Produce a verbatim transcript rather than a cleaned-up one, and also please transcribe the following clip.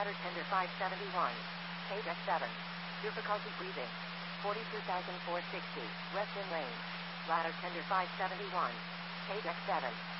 Bladder tender five seventy-one. Page F seven. Difficulty breathing. forty-two thousand four hundred sixty. Rest in range. Bladder tender five seventy-one. Page F seven.